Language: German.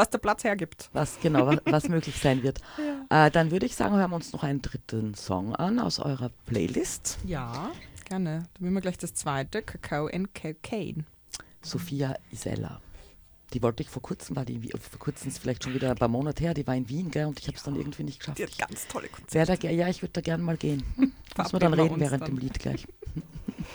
was der Platz hergibt. Was möglich sein wird. Ja. Dann würde ich sagen, hören wir uns noch einen dritten Song an aus eurer Playlist. Ja, gerne. Dann nehmen wir gleich das zweite, Kakao and Cocaine. Sophia Isella. Die wollte ich vor kurzem, vor kurzem ist vielleicht schon wieder ein paar Monate her, die war in Wien, gell, und ich habe es dann irgendwie nicht geschafft. Die hat ganz tolle Konzerte. Ich würde da gerne mal gehen. Müssen wir dann reden während dem Lied gleich.